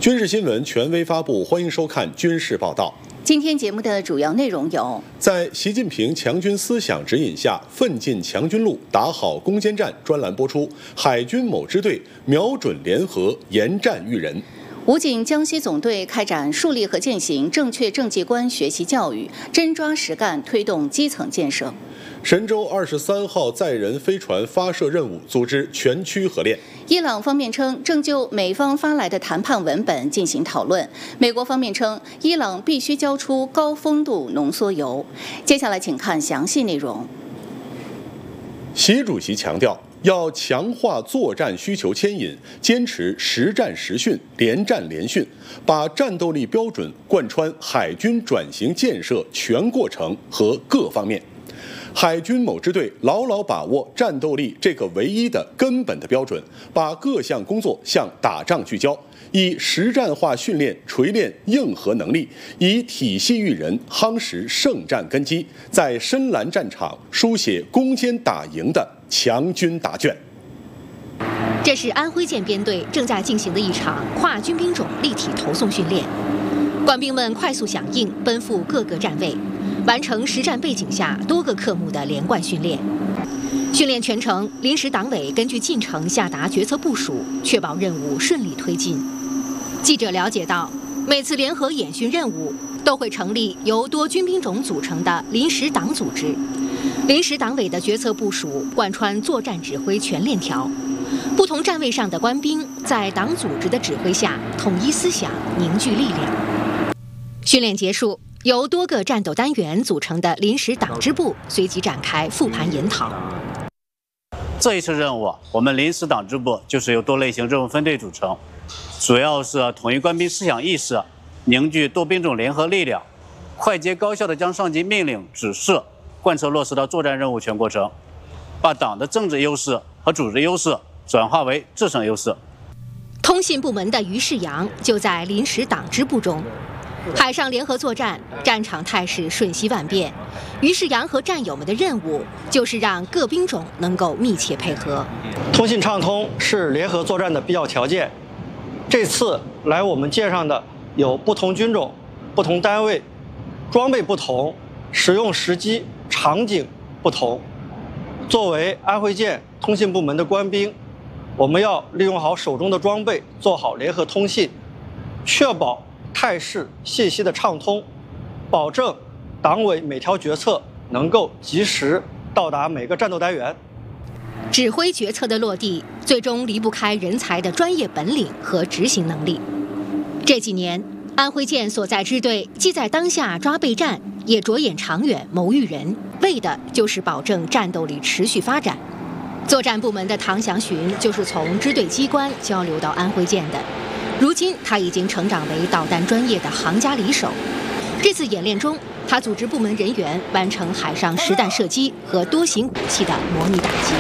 军事新闻权威发布，欢迎收看军事报道。 今天节目的主要内容有： 在习近平强军思想指引下，奋进强军路，打好攻坚战专栏播出。海军某支队瞄准联合，严战育人。 武警江西总队开展树立和践行正确政绩观学习教育，真抓实干推动基层建设。 神舟23号载人飞船发射任务组织全区合练。 伊朗方面称正就美方发来的谈判文本进行讨论。美国方面称伊朗必须交出高丰度浓缩铀。接下来请看详细内容。 习主席强调，要强化作战需求牵引，坚持实战实训、连战连训，把战斗力标准贯穿海军转型建设全过程和各方面。海军某支队牢牢把握战斗力这个唯一的根本的标准，把各项工作向打仗聚焦，以实战化训练锤炼硬核能力，以体系育人夯实胜战根基，在深蓝战场书写攻坚打赢的强军答卷。 这是安徽舰编队正在进行的一场跨军兵种立体投送训练，官兵们快速响应，奔赴各个站位，完成实战背景下多个科目的连贯训练。训练全程，临时党委根据进程下达决策部署，确保任务顺利推进。记者了解到，每次联合演训任务都会成立由多军兵种组成的临时党组织，临时党委的决策部署贯穿作战指挥全链条。不同站位上的官兵在党组织的指挥下统一思想，凝聚力量。训练结束，由多个战斗单元组成的临时党支部随即展开复盘研讨。 这一次任务，我们临时党支部就是由多类型任务分队组成，主要是统一官兵思想意识，凝聚多兵种联合力量，快捷高效地将上级命令指示贯彻落实到作战任务全过程，把党的政治优势和组织优势转化为制胜优势。 通信部门的于世阳就在临时党支部中。海上联合作战，战场态势瞬息万变。于世阳和战友们的任务就是让各兵种能够密切配合。 通信畅通是联合作战的必要条件。这次来我们舰上的有不同军种、不同单位，装备不同，使用时机、场景不同。作为安徽舰通信部门的官兵，我们要利用好手中的装备，做好联合通信，确保态势信息的畅通，保证党委每条决策能够及时到达每个战斗单元。 指挥决策的落地，最终离不开人才的专业本领和执行能力。这几年，安徽舰所在支队既在当下抓备战，也着眼长远谋育人，为的就是保证战斗力持续发展。作战部门的唐祥巡就是从支队机关交流到安徽舰的。如今，他已经成长为导弹专业的行家里手。这次演练中，他组织部门人员完成海上实弹射击和多型武器的模拟打击。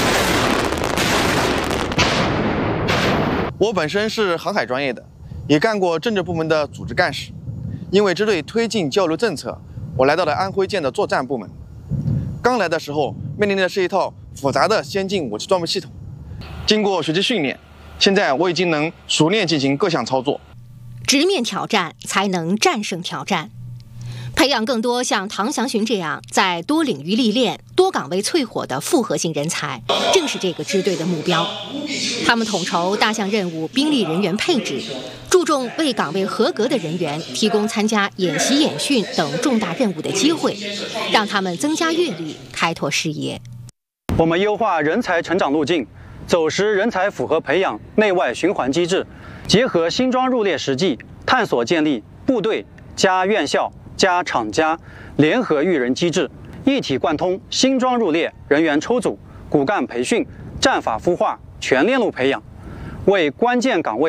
我本身是航海专业的，也干过政治部门的组织干事。因为支队推进交流政策，我来到了安徽舰的作战部门。刚来的时候，面临的是一套复杂的先进武器装备系统。经过学习训练，现在我已经能熟练进行各项操作。 直面挑战，才能战胜挑战。培养更多像唐祥巡这样在多领域历练、多岗位淬火的复合性人才，正是这个支队的目标。他们统筹大项任务兵力人员配置，注重为岗位合格的人员提供参加演习演训等重大任务的机会，让他们增加阅历、开拓视野。 我们优化人才成长路径，走实人才符合培养内外循环机制，结合新装入列实际，探索建立部队加院校加厂家联合育人机制，一体贯通新装入列、人员抽组、骨干培训、战法孵化、全链路培养，为关键岗位